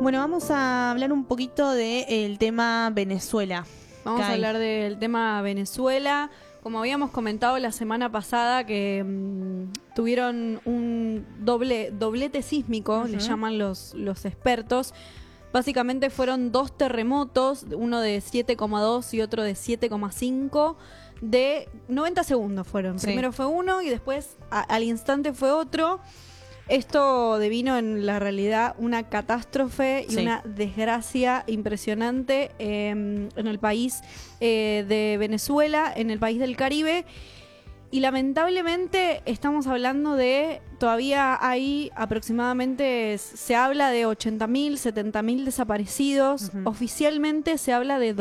Bueno, vamos a hablar un poquito del tema Venezuela. Vamos a hablar del tema Venezuela. Como habíamos comentado la semana pasada, que tuvieron un doblete sísmico, le llaman los expertos. Básicamente fueron dos terremotos, uno de 7,2 y otro de 7,5, de 90 segundos fueron. Sí. Primero fue uno y después al instante fue otro. Esto devino en la realidad una catástrofe y una desgracia impresionante en el país de Venezuela, en el país del Caribe. Y lamentablemente estamos hablando de, todavía hay aproximadamente, se habla de 80.000, 70.000 desaparecidos. Oficialmente se habla de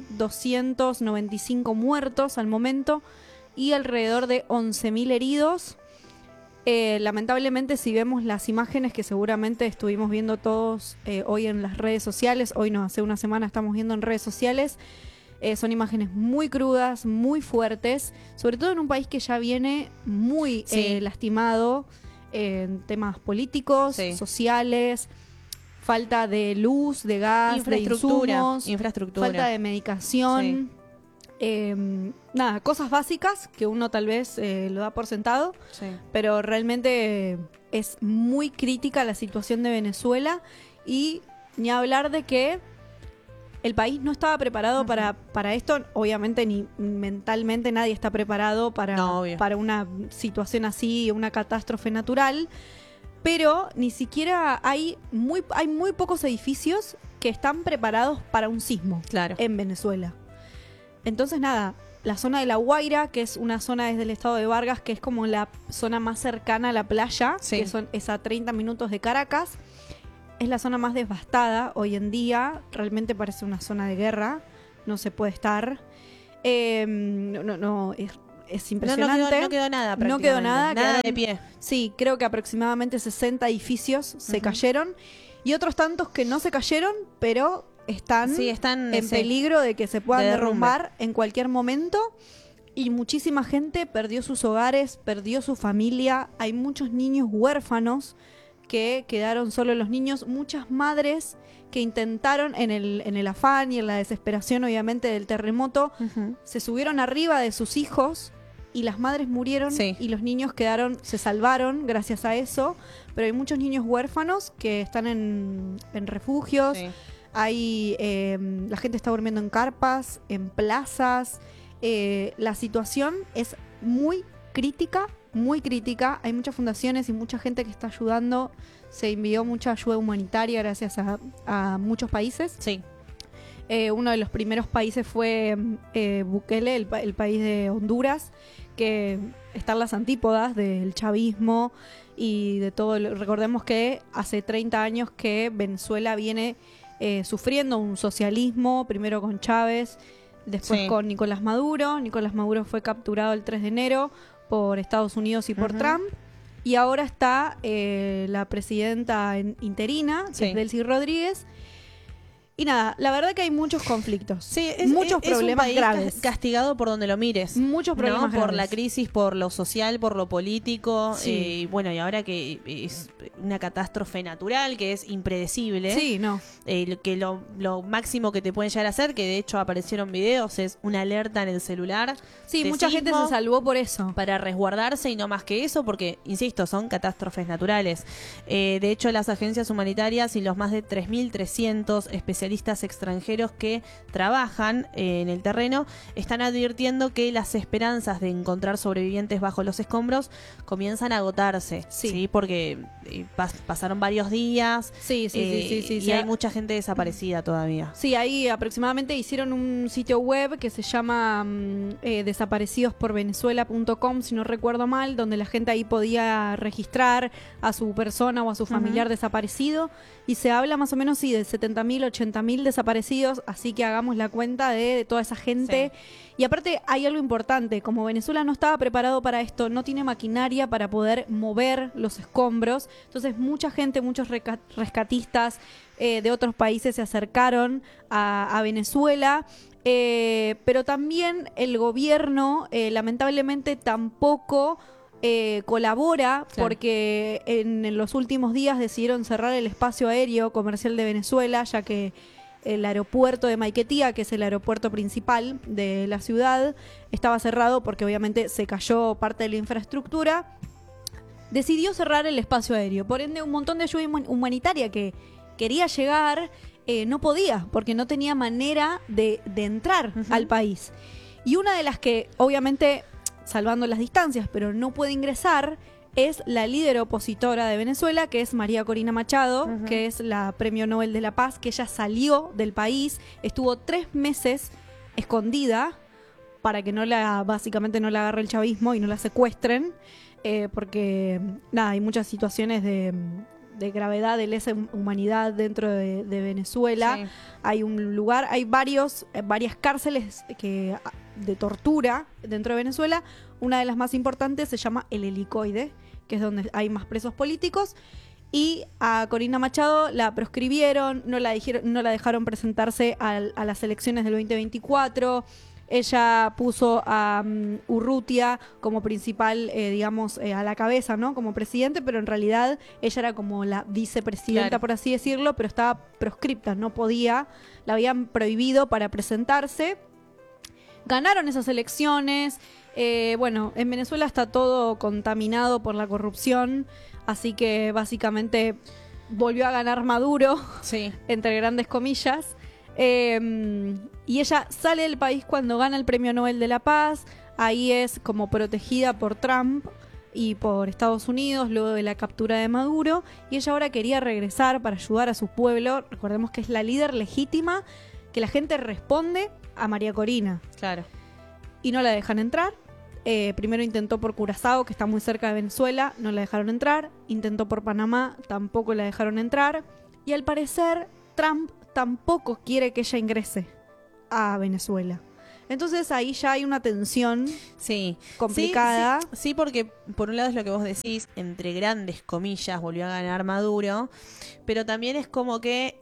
2.295 muertos al momento y alrededor de 11.000 heridos. Lamentablemente, si vemos las imágenes que seguramente estuvimos viendo todos hoy en las redes sociales, hoy no, hace una semana estamos viendo en redes sociales, son imágenes muy crudas, muy fuertes, sobre todo en un país que ya viene muy lastimado en temas políticos, sociales, falta de luz, de gas, de insumos, falta de medicación. Nada, cosas básicas que uno tal vez lo da por sentado, pero realmente es muy crítica la situación de Venezuela y ni hablar de que el país no estaba preparado para esto. Obviamente ni mentalmente nadie está preparado para una situación así, una catástrofe natural, pero ni siquiera hay muy pocos edificios que están preparados para un sismo en Venezuela. Entonces, nada, la zona de La Guaira, que es una zona desde el estado de Vargas, que es como la zona más cercana a la playa, que es a 30 minutos de Caracas, es la zona más devastada hoy en día. Realmente parece una zona de guerra, no se puede estar. Es impresionante. No quedó nada prácticamente. No quedó nada. Nada de pie. Sí, creo que aproximadamente 60 edificios se cayeron y otros tantos que no se cayeron, pero están en peligro de que se puedan derrumbar en cualquier momento. Y muchísima gente perdió sus hogares, perdió su familia. Hay muchos niños huérfanos que quedaron solos los niños. Muchas madres que intentaron en el afán y en la desesperación, obviamente, del terremoto, se subieron arriba de sus hijos y las madres murieron y los niños se salvaron gracias a eso. Pero hay muchos niños huérfanos que están en refugios. Hay, la gente está durmiendo en carpas, en plazas. La situación es muy crítica, muy crítica. Hay muchas fundaciones y mucha gente que está ayudando. Se envió mucha ayuda humanitaria gracias a muchos países. Uno de los primeros países fue Bukele, el país de Honduras, que está en las antípodas del chavismo y de todo. Recordemos que hace 30 años que Venezuela viene sufriendo un socialismo, primero con Chávez, después con Nicolás Maduro. Nicolás Maduro fue capturado el 3 de enero por Estados Unidos y por Trump. Y ahora está la presidenta interina, que es Delcy Rodríguez. Y nada, la verdad que hay muchos conflictos. Muchos problemas un país graves. Castigado por donde lo mires. Muchos problemas graves. Por la crisis, por lo social, por lo político. Y ahora que es una catástrofe natural, que es impredecible. Que lo máximo que te pueden llegar a hacer, que de hecho aparecieron videos, es una alerta en el celular. Mucha gente se salvó por eso. Para resguardarse y no más que eso, porque, insisto, son catástrofes naturales. De hecho, las agencias humanitarias y los más de 3.300 especialistas extranjeros que trabajan en el terreno están advirtiendo que las esperanzas de encontrar sobrevivientes bajo los escombros comienzan a agotarse, porque pasaron varios días y hay mucha gente desaparecida todavía. Ahí aproximadamente hicieron un sitio web que se llama desaparecidosporvenezuela.com, si no recuerdo mal, donde la gente ahí podía registrar a su persona o a su familiar desaparecido, y se habla más o menos de 70.000, 80.000 desaparecidos, así que hagamos la cuenta de toda esa gente. Y aparte hay algo importante, como Venezuela no estaba preparado para esto, no tiene maquinaria para poder mover los escombros, entonces mucha gente, muchos rescatistas de otros países se acercaron a Venezuela, pero también el gobierno lamentablemente tampoco colabora porque en los últimos días decidieron cerrar el espacio aéreo comercial de Venezuela, ya que el aeropuerto de Maiquetía, que es el aeropuerto principal de la ciudad, estaba cerrado porque obviamente se cayó parte de la infraestructura. Decidió cerrar el espacio aéreo. Por ende, un montón de ayuda humanitaria que quería llegar no podía, porque no tenía manera de entrar al país. Y una de las que, obviamente, salvando las distancias, pero no puede ingresar, es la líder opositora de Venezuela, que es María Corina Machado, que es la Premio Nobel de la Paz, que ella salió del país, estuvo 3 meses escondida para que básicamente no la agarre el chavismo y no la secuestren, porque nada, hay muchas situaciones de gravedad, de lesa humanidad dentro de Venezuela. Sí. Hay un lugar, hay varias cárceles de tortura dentro de Venezuela. Una de las más importantes se llama El Helicoide, que es donde hay más presos políticos. Y a Corina Machado la proscribieron, no la dejaron presentarse a las elecciones del 2024. Ella puso a Urrutia como principal, a la cabeza, ¿no? Como presidente, pero en realidad ella era como la vicepresidenta, por así decirlo, pero estaba proscripta, no podía, la habían prohibido para presentarse. Ganaron esas elecciones. En Venezuela está todo contaminado por la corrupción, así que básicamente volvió a ganar Maduro, entre grandes comillas. Y ella sale del país cuando gana el Premio Nobel de la Paz. Ahí es como protegida por Trump y por Estados Unidos luego de la captura de Maduro. Y ella ahora quería regresar para ayudar a su pueblo. Recordemos que es la líder legítima, que la gente responde a María Corina. Claro. Y no la dejan entrar. Primero intentó por Curazao, que está muy cerca de Venezuela, no la dejaron entrar. Intentó por Panamá, tampoco la dejaron entrar. Y al parecer Trump tampoco quiere que ella ingrese a Venezuela. Entonces ahí ya hay una tensión complicada. Sí, porque por un lado es lo que vos decís, entre grandes comillas volvió a ganar Maduro, pero también es como que,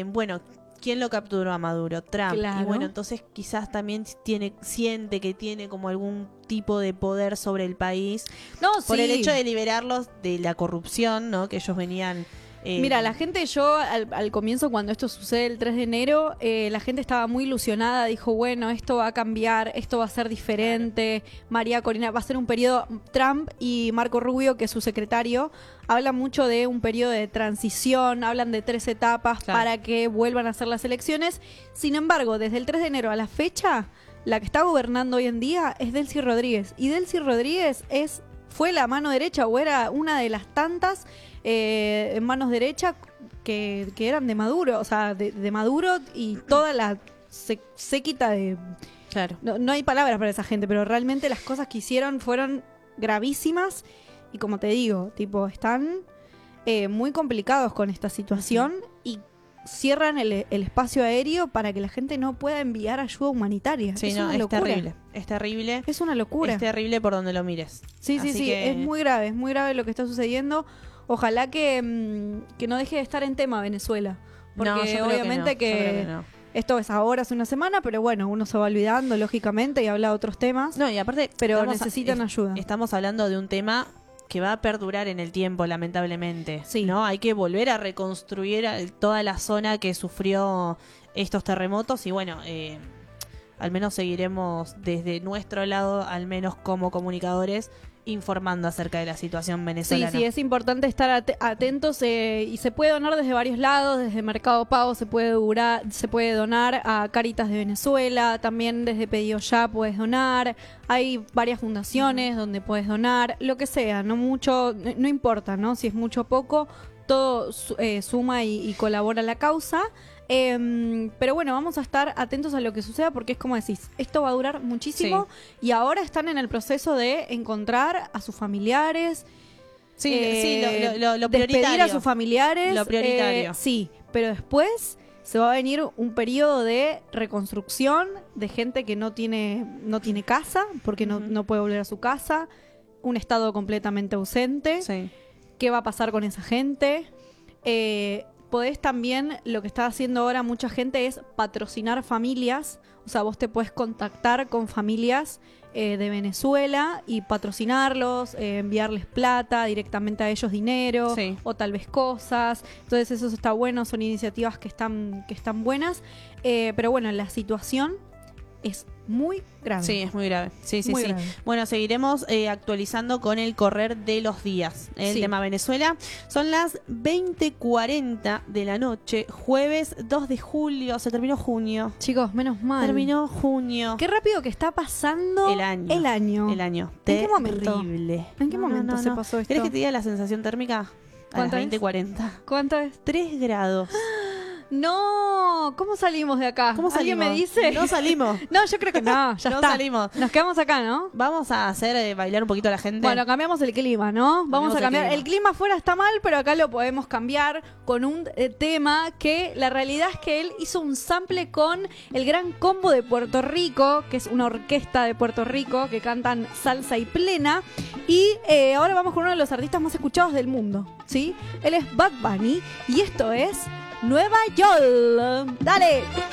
¿quién lo capturó a Maduro? Trump. Claro. Y bueno, entonces quizás también siente que tiene como algún tipo de poder sobre el país por el hecho de liberarlos de la corrupción, ¿no? Que ellos venían... Mira, la gente, al comienzo, cuando esto sucede el 3 de enero, la gente estaba muy ilusionada, dijo, bueno, esto va a cambiar, esto va a ser diferente, María Corina, va a ser un periodo. Trump y Marco Rubio, que es su secretario, hablan mucho de un periodo de transición, hablan de 3 etapas para que vuelvan a hacer las elecciones. Sin embargo, desde el 3 de enero a la fecha, la que está gobernando hoy en día es Delcy Rodríguez, y Delcy Rodríguez fue la mano derecha, o era una de las tantas en manos derecha que eran de Maduro, o sea, de Maduro y toda la séquita de... Claro. No hay palabras para esa gente, pero realmente las cosas que hicieron fueron gravísimas y, como te digo, están muy complicados con esta situación y cierran el espacio aéreo para que la gente no pueda enviar ayuda humanitaria. Sí, es terrible. Es terrible. Es una locura. Es terrible por donde lo mires. Sí, es muy grave lo que está sucediendo. Ojalá que no deje de estar en tema Venezuela. Porque obviamente que esto es ahora, hace una semana, pero bueno, uno se va olvidando, lógicamente, y habla de otros temas. No, y aparte, pero necesitan ayuda. Estamos hablando de un tema que va a perdurar en el tiempo, lamentablemente. Sí. ¿No? Hay que volver a reconstruir toda la zona que sufrió estos terremotos y bueno, al menos seguiremos desde nuestro lado, al menos como comunicadores, informando acerca de la situación venezolana. Sí, es importante estar atentos y se puede donar desde varios lados, desde Mercado Pago se puede donar a Cáritas de Venezuela, también desde Pedido Ya puedes donar, hay varias fundaciones donde puedes donar, lo que sea, no mucho, no importa, ¿no? Si es mucho o poco, todo suma y colabora a la causa. Pero bueno, vamos a estar atentos a lo que suceda porque es como decís, esto va a durar muchísimo y ahora están en el proceso de encontrar a sus familiares. Lo prioritario. Despedir a sus familiares. Lo prioritario. Sí, pero después se va a venir un periodo de reconstrucción de gente que no tiene casa porque no puede volver a su casa, un estado completamente ausente. Sí. ¿Qué va a pasar con esa gente? podés también, lo que está haciendo ahora mucha gente es patrocinar familias. O sea, vos te podés contactar con familias de Venezuela y patrocinarlos, enviarles plata, directamente a ellos dinero, sí, o tal vez cosas. Entonces eso está bueno, son iniciativas que están buenas. Pero bueno, la situación es muy grave. Sí, es muy grave. Sí, sí, muy sí. grave. Bueno, seguiremos actualizando con el correr de los días. El Sí. tema Venezuela. Son las 20:40 de la noche, jueves 2 de julio. Se terminó junio. Chicos, menos mal. Terminó junio. Qué rápido que está pasando El año. El año. ¿En qué momento? Terrible. ¿En qué momento se pasó esto? ¿Querés que te diga la sensación térmica? A las ¿Cuánto es? 20:40. ¿Cuánto es? 3 grados. No, ¿cómo salimos de acá? ¿Cómo ¿Alguien salimos? me dice? No salimos. No, yo creo que no, ya No está. salimos. Nos quedamos acá, ¿no? Vamos a hacer bailar un poquito a la gente. Bueno, cambiamos el clima, ¿no? Vamos a cambiar. el El clima afuera está mal, pero acá lo podemos cambiar con un tema que la realidad es que él hizo un sample con el Gran Combo de Puerto Rico, que es una orquesta de Puerto Rico que cantan salsa y plena. Y ahora vamos con uno de los artistas más escuchados del mundo, ¿sí? Él es Bad Bunny y esto es Nueva York. ¡Dale!